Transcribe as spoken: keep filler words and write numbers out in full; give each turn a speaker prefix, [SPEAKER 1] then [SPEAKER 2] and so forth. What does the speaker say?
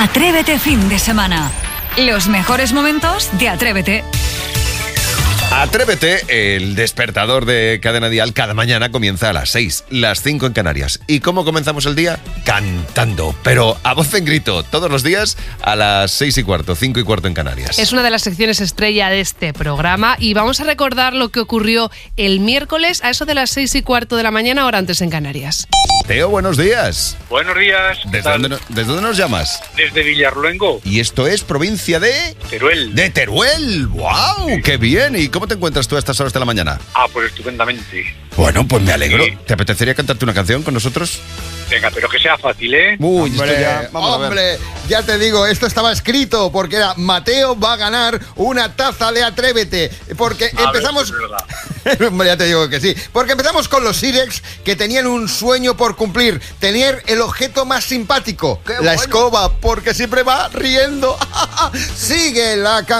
[SPEAKER 1] Atrévete fin de semana. Los mejores momentos de Atrévete.
[SPEAKER 2] Atrévete, el despertador de Cadena Dial cada mañana comienza a las seis, las cinco en Canarias. ¿Y cómo comenzamos el día? Cantando, pero a voz en grito, todos los días a las seis y cuarto, cinco y cuarto en Canarias.
[SPEAKER 3] Es una de las secciones estrella de este programa y vamos a recordar lo que ocurrió el miércoles a eso de las seis y cuarto de la mañana, hora antes en Canarias.
[SPEAKER 2] Teo, buenos días.
[SPEAKER 4] Buenos días.
[SPEAKER 2] ¿Desde dónde, no- ¿Desde dónde nos llamas?
[SPEAKER 4] Desde Villarluengo,
[SPEAKER 2] Y esto es provincia de...
[SPEAKER 4] Teruel.
[SPEAKER 2] De Teruel. ¡Wow!
[SPEAKER 4] Sí.
[SPEAKER 2] ¡Qué bien! ¿Y cómo te encuentras tú a estas horas de la mañana?
[SPEAKER 4] Ah, pues estupendamente.
[SPEAKER 2] Bueno, pues me alegro.
[SPEAKER 4] Sí.
[SPEAKER 2] ¿Te apetecería cantarte una canción con nosotros?
[SPEAKER 4] Venga, pero que sea fácil, ¿eh?
[SPEAKER 2] Uy,
[SPEAKER 5] Hombre,
[SPEAKER 2] esto ya... Vamos a ver.
[SPEAKER 5] hombre, ya te digo, esto estaba escrito porque era Mateo va a ganar una taza de Atrévete. Porque
[SPEAKER 4] A
[SPEAKER 5] empezamos...
[SPEAKER 4] ver, es verdad.
[SPEAKER 5] Hombre, ya te digo que sí. Porque empezamos con los Sirex que tenían un sueño por cumplir. Tener el objeto más simpático. La escoba, porque siempre va riendo. Sigue la canción.